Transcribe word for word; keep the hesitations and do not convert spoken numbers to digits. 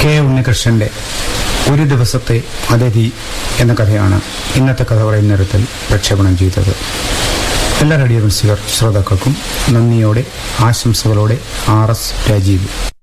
K ഉണ്ണികൃഷ്ണന്റെ ഒരു ദിവസത്തെ അതിഥി എന്ന കഥയാണ് ഇന്നത്തെ കഥ പറയുന്ന നേരത്തിൽ പ്രക്ഷേപണം ചെയ്തത്. എല്ലാ റേഡിയോ മിക്സികർ ശ്രോതാക്കൾക്കും നന്ദിയോടെ ആശംസകളോടെ ആർ എസ് രാജീവ്.